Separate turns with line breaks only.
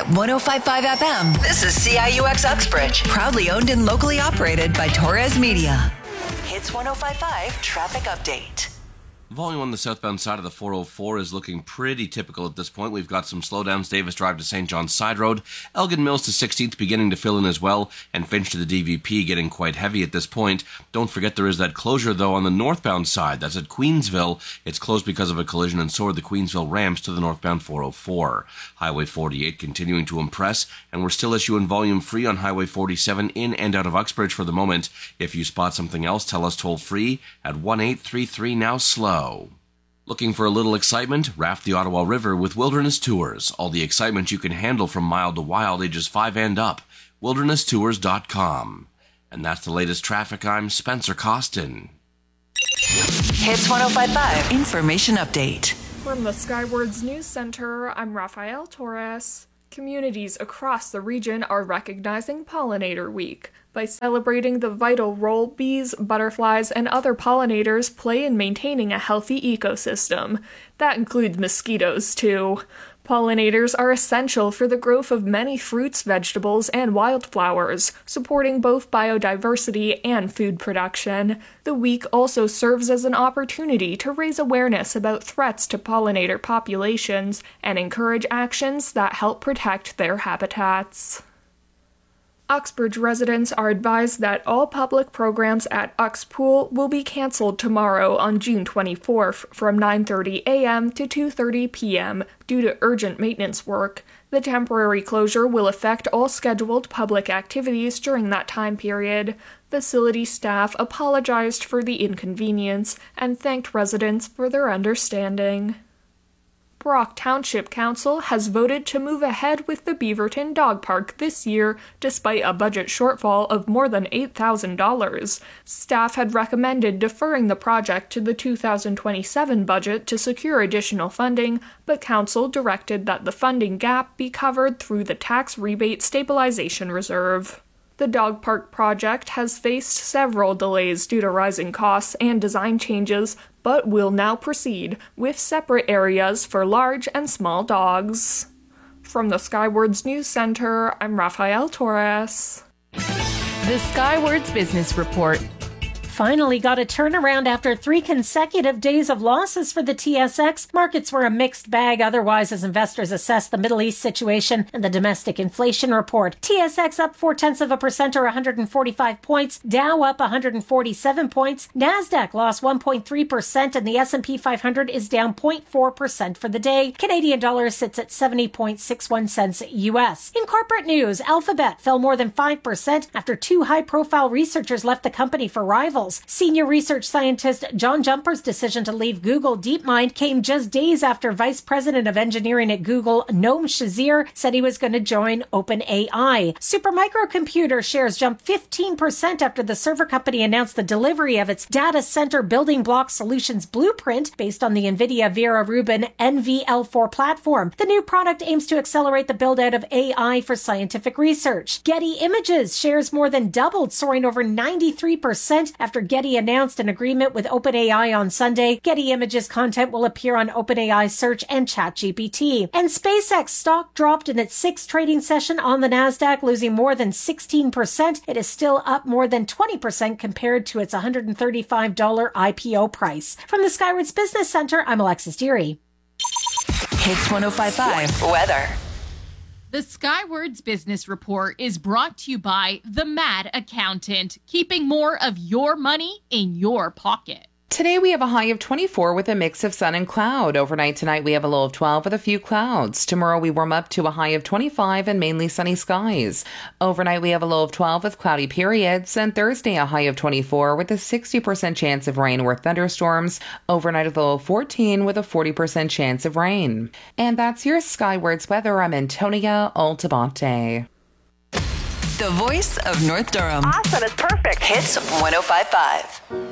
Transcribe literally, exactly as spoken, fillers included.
one oh five point five F M.
This is C I U X Uxbridge.
Proudly owned and locally operated by Torres Media. Hits one oh five point five traffic update.
Volume on the southbound side of the four oh four is looking pretty typical at this point. We've got some slowdowns. Davis Drive to Saint John's Side Road. Elgin Mills to sixteenth beginning to fill in as well. And Finch to the D V P getting quite heavy at this point. Don't forget there is that closure, though, on the northbound side. That's at Queensville. It's closed because of a collision, and so are the Queensville ramps to the northbound four oh four. Highway forty-eight continuing to impress. And we're still issuing volume free on Highway forty-seven in and out of Uxbridge for the moment. If you spot something else, tell us toll free at one eight three three now slow. Looking for a little excitement? Raft the Ottawa River with Wilderness Tours. All the excitement you can handle from mild to wild, ages five and up. wilderness tours dot com. And that's the latest traffic. I'm Spencer Costin.
Hits one oh five point five information update.
From the Skywards News Center, I'm Rafael Torres. Communities across the region are recognizing Pollinator Week by celebrating the vital role bees, butterflies, and other pollinators play in maintaining a healthy ecosystem. That includes mosquitoes, too. Pollinators are essential for the growth of many fruits, vegetables, and wildflowers, supporting both biodiversity and food production. The week also serves as an opportunity to raise awareness about threats to pollinator populations and encourage actions that help protect their habitats. Uxbridge residents are advised that all public programs at Ux Pool will be cancelled tomorrow on June twenty-fourth from nine thirty a.m. to two thirty p.m. due to urgent maintenance work. The temporary closure will affect all scheduled public activities during that time period. Facility staff apologized for the inconvenience and thanked residents for their understanding. Brock Township Council has voted to move ahead with the Beaverton Dog Park this year, despite a budget shortfall of more than eight thousand dollars. Staff had recommended deferring the project to the two thousand twenty-seven budget to secure additional funding, but Council directed that the funding gap be covered through the Tax Rebate Stabilization Reserve. The dog park project has faced several delays due to rising costs and design changes, but will now proceed with separate areas for large and small dogs. From the Skywards News Center, I'm Rafael Torres.
The Skywards Business Report. Finally got a turnaround after three consecutive days of losses for the T S X. Markets were a mixed bag otherwise as investors assess the Middle East situation and the domestic inflation report. T S X up four-tenths of a percent or one hundred forty-five points. Dow up one hundred forty-seven points. NASDAQ lost one point three percent and the S and P five hundred is down zero point four percent for the day. Canadian dollar sits at seventy point six one cents U S. In corporate news, Alphabet fell more than five percent after two high-profile researchers left the company for rivals. Senior research scientist John Jumper's decision to leave Google DeepMind came just days after Vice President of Engineering at Google, Noam Shazir, said he was going to join OpenAI. Supermicro Computer shares jumped fifteen percent after the server company announced the delivery of its data center building block solutions blueprint based on the NVIDIA Vera Rubin N V L four platform. The new product aims to accelerate the build-out of A I for scientific research. Getty Images shares more than doubled, soaring over ninety-three percent after Getty announced an agreement with OpenAI on Sunday. Getty Images content will appear on OpenAI Search and ChatGPT. And SpaceX stock dropped in its sixth trading session on the NASDAQ, losing more than sixteen percent. It is still up more than twenty percent compared to its one hundred thirty-five dollars I P O price. From the Skywards Business Center, I'm Alexis Deary.
Hits one oh five point five weather.
The Skywards Business Report is brought to you by The Mad Accountant, keeping more of your money in your pocket.
Today we have a high of twenty-four with a mix of sun and cloud. Overnight tonight we have a low of twelve with a few clouds. Tomorrow we warm up to a high of twenty-five and mainly sunny skies. Overnight we have a low of twelve with cloudy periods. And Thursday a high of twenty-four with a sixty percent chance of rain or thunderstorms. Overnight a low of fourteen with a forty percent chance of rain. And that's your Skywards weather. I'm Antonia Altabate.
The voice of North Durham.
Awesome, it's perfect.
Hits one oh five point five.